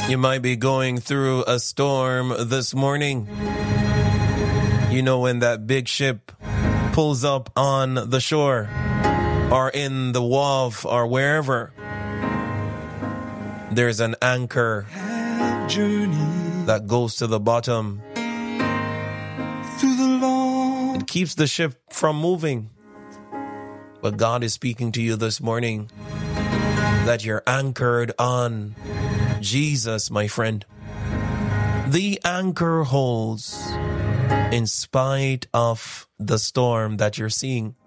You might be going through a storm this morning. You know, when that big ship pulls up on the shore or in the wharf or wherever, there's an anchor that goes to the bottom. It keeps the ship from moving. But God is speaking to you this morning that you're anchored on Jesus, my friend. The anchor holds in spite of the storm that you're seeing.